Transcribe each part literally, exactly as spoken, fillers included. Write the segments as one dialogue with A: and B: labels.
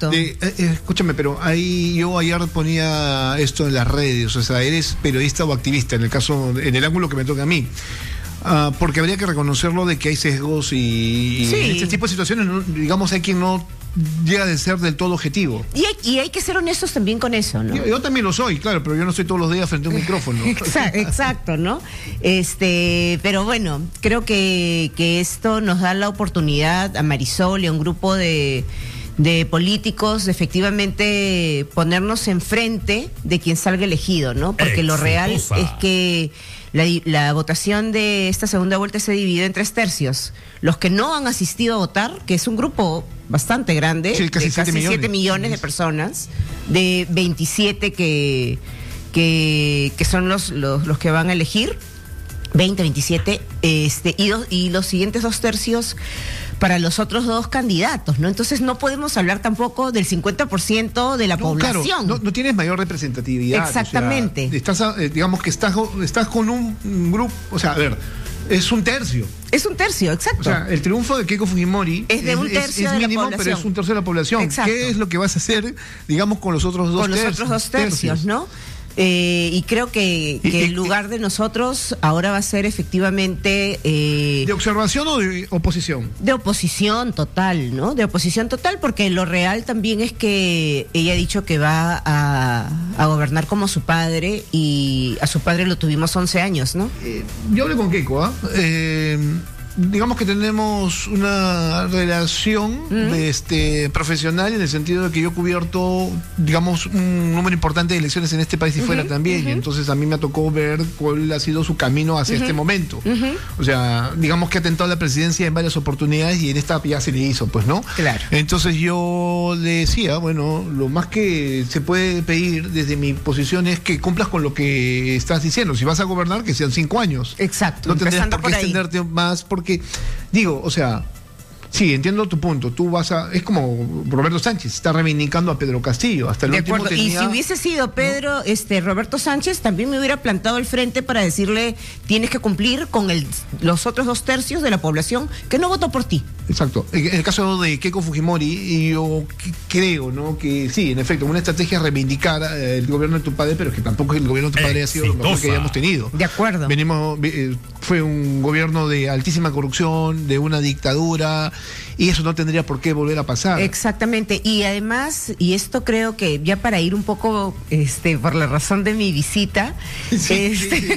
A: Exacto.
B: De, eh, escúchame, pero ahí yo ayer ponía esto en las redes, o sea, eres periodista o activista, en el caso, en el ángulo que me toca a mí. Uh, porque habría que reconocerlo de que hay sesgos y,
A: sí.
B: y en este tipo de situaciones, ¿no? Digamos, hay quien no llega a ser del todo objetivo.
A: Y hay, y hay que ser honestos también con eso, ¿no?
B: Yo, yo también lo soy, claro, pero yo no estoy todos los días frente a un micrófono.
A: Exacto, exacto, ¿no? Este, pero bueno, creo que, que esto nos da la oportunidad a Marisol y a un grupo de, de políticos de efectivamente ponernos enfrente de quien salga elegido, ¿no? Porque Exitosa. Lo real es que La, la votación de esta segunda vuelta se divide en tres tercios. Los que no han asistido a votar, que es un grupo bastante grande,
B: sí, casi
A: de casi siete millones de personas, de veintisiete que, que, que son los, los, los que van a elegir, veinte, veintisiete, este, y, dos, y los siguientes dos tercios para los otros dos candidatos, ¿no? Entonces no podemos hablar tampoco del cincuenta por ciento de la no, población.
B: Claro, no, no tienes mayor representatividad.
A: Exactamente.
B: O sea, estás, eh, digamos que estás, estás con un, un grupo, o sea, a ver, es un tercio.
A: Es un tercio, exacto.
B: O sea, el triunfo de Keiko Fujimori
A: es de un tercio
B: es, es, es
A: de
B: mínimo,
A: la población.
B: Pero es un tercio de la población.
A: Exacto.
B: ¿Qué es lo que vas a hacer, digamos, con los otros dos
A: con
B: tercios?
A: Con los otros dos tercios, tercios. ¿no? Eh, y creo que, que y, y, el lugar de nosotros ahora va a ser efectivamente... Eh,
B: ¿De observación o de oposición?
A: De oposición total, ¿no? De oposición total, porque lo real también es que ella ha dicho que va a, a gobernar como su padre, y a su padre lo tuvimos once años, ¿no?
B: Eh, yo hablé con Keiko, ¿ah? ¿eh? Digamos que tenemos una relación ¿Mm? de este profesional en el sentido de que yo he cubierto, digamos, un número importante de elecciones en este país y uh-huh, fuera también, uh-huh. y entonces a mí me tocó ver cuál ha sido su camino hacia uh-huh. este momento. Uh-huh. O sea, digamos que ha tentado la presidencia en varias oportunidades y en esta ya se le hizo, pues, ¿no?
A: Claro.
B: Entonces yo le decía, bueno, lo más que se puede pedir desde mi posición es que cumplas con lo que estás diciendo. Si vas a gobernar, que sean cinco años.
A: Exacto.
B: No tendrás por qué extenderte más, porque Porque, digo, o sea, sí, entiendo tu punto. Tú vas a. Es como Roberto Sánchez, está reivindicando a Pedro Castillo. Hasta el
A: de
B: último
A: acuerdo.
B: tenía,
A: y si hubiese sido Pedro, ¿no? este Roberto Sánchez, también me hubiera plantado al frente para decirle: tienes que cumplir con el, los otros dos tercios de la población que no votó por ti.
B: Exacto. En el caso de Keiko Fujimori, yo creo, ¿no? Que sí, en efecto, una estrategia es reivindicar eh, el gobierno de tu padre, pero que tampoco el gobierno de tu padre Exitosa. ha sido lo mejor que hayamos tenido.
A: De acuerdo.
B: Venimos, eh, fue un gobierno de altísima corrupción, de una dictadura, y eso no tendría por qué volver a pasar.
A: Exactamente. Y además, y esto creo que ya para ir un poco, este, por la razón de mi visita, sí, este, sí, sí.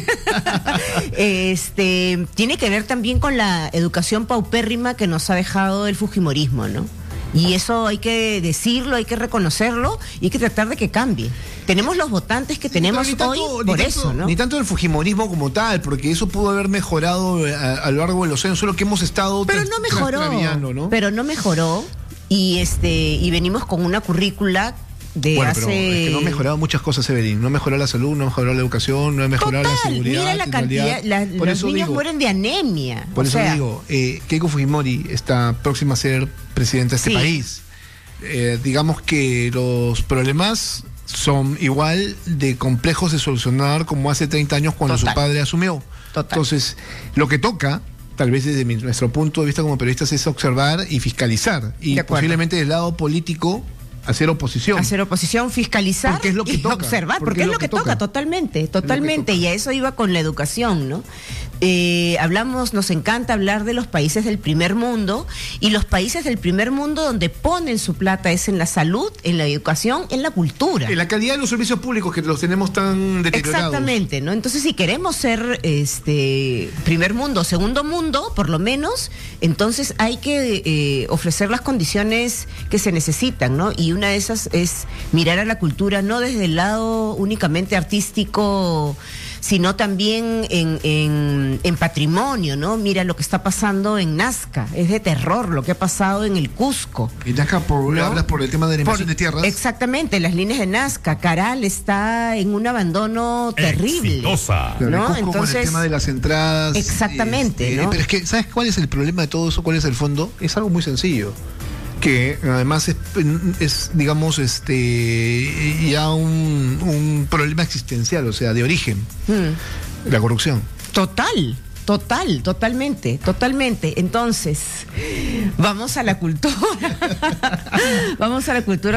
A: este, tiene que ver también con la educación paupérrima que nos ha dejado el fujimorismo, ¿no? Y eso hay que decirlo, hay que reconocerlo y hay que tratar de que cambie. Tenemos los votantes que sí, tenemos tanto, hoy por
B: tanto,
A: eso, ¿no?
B: Ni tanto el fujimorismo como tal, porque eso pudo haber mejorado a, a lo largo de los años, solo que hemos estado...
A: Pero no mejoró, ¿no? Pero no mejoró y este y venimos con una currícula de
B: bueno,
A: hace...
B: pero es que no ha mejorado muchas cosas, Evelyn. No ha mejorado la salud, no ha mejorado la educación, no ha mejorado
A: Total,
B: la seguridad.
A: Mira la cantidad, la,
B: por
A: los
B: eso
A: niños
B: digo,
A: mueren de anemia.
B: Por
A: o
B: eso
A: sea,
B: digo, eh, Keiko Fujimori está próxima a ser presidenta de este
A: sí.
B: país. Eh, digamos que los problemas son igual de complejos de solucionar como hace treinta años cuando Total. su padre asumió.
A: Total.
B: Entonces, lo que toca, tal vez desde mi, nuestro punto de vista como periodistas, es observar y fiscalizar. Y posiblemente del lado político, hacer oposición.
A: Hacer oposición, fiscalizar
B: porque es lo que
A: y
B: toca,
A: observar, porque, porque es lo que, que toca, toca totalmente, totalmente. Y a eso iba con la educación, ¿no? Eh, hablamos, nos encanta hablar de los países del primer mundo, y los países del primer mundo donde ponen su plata es en la salud, en la educación, en la cultura.
B: En la calidad de los servicios públicos que los tenemos tan deteriorados.
A: Exactamente, ¿no? Entonces, si queremos ser este primer mundo, segundo mundo, por lo menos, entonces hay que eh, ofrecer las condiciones que se necesitan, ¿no? Y una de esas es mirar a la cultura no desde el lado únicamente artístico, sino también en, en, en patrimonio, ¿no? Mira lo que está pasando en Nazca, es de terror lo que ha pasado en el Cusco.
B: Y Nazca, por, ¿no? hablas por el tema de la invasión
A: por,
B: de tierras.
A: Exactamente, las líneas de Nazca. Caral está en un abandono terrible.
C: Exitosa.
B: Pero
A: ¿no?
B: el Cusco,
A: Entonces,
B: con el tema de las entradas.
A: Exactamente,
B: este,
A: ¿no?
B: Pero es que, ¿sabes cuál es el problema de todo eso? ¿Cuál es el fondo? Es algo muy sencillo. Que además es, es digamos, este ya un, un problema existencial, o sea, de origen, hmm. la corrupción.
A: Total, total, totalmente, totalmente. Entonces, vamos a la cultura. Vamos a la cultura.